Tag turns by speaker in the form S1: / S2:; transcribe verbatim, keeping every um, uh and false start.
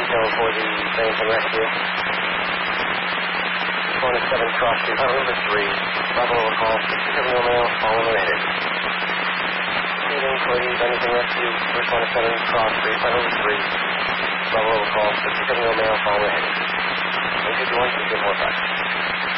S1: detail for the Bennington Rescue. one oh seven cross two, Flight Level three. Bravo will call sixty-seven Romeo, all related. Speeding for the Bennington Rescue, First one oh seven cross three, Flight Level three. Bravo will call sixty-seven Romeo, all related. one two two one, two two four five.